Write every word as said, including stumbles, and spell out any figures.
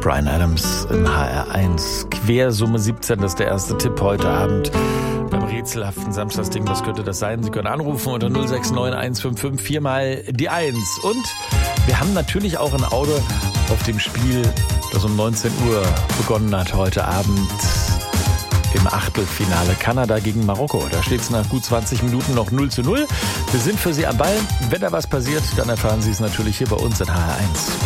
Bryan Adams in H R eins. Quersumme siebzehn, das ist der erste Tipp heute Abend beim rätselhaften Samstagsding. Was könnte das sein? Sie können anrufen unter null sechs neun eins fünf fünf vier mal die eins. Und wir haben natürlich auch ein Auge auf dem Spiel, das um neunzehn Uhr begonnen hat heute Abend im Achtelfinale Kanada gegen Marokko. Da steht es nach gut zwanzig Minuten noch null zu null. Wir sind für Sie am Ball. Wenn da was passiert, dann erfahren Sie es natürlich hier bei uns in H R eins.